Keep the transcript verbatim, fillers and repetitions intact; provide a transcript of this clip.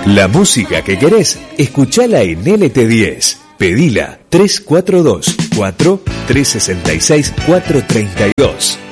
La música que querés, escuchala en L T diez. Pedila tres cuatro dos, cuatro tres seis seis, cuatro tres dos.